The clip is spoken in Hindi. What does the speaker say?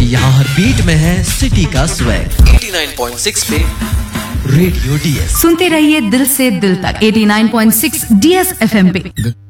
यहाँ हर बीट में है सिटी का स्वैग 89.6 पे रेडियो डीएस। सुनते रहिए दिल से दिल तक 89.6 डीएस एफएम पे।